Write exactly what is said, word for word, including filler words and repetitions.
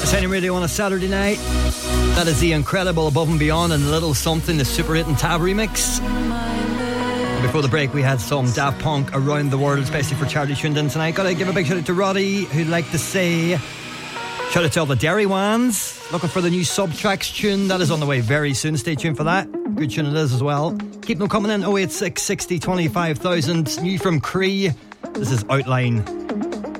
Titanium Radio on a Saturday night. That is the incredible Above and Beyond and Little Something, the Super eight and Tab remix. And before the break, we had some Daft Punk Around the World, especially for Charlie tuned in tonight. Gotta give a big shout out to Roddy, who'd like to say shout out to all the Dairy Wans looking for the new Subtracks tune. That is on the way very soon. Stay tuned for that. Good tune it is as well. Keep them coming in. oh eight six, sixty, twenty-five thousand. New from Cree. This is Outline.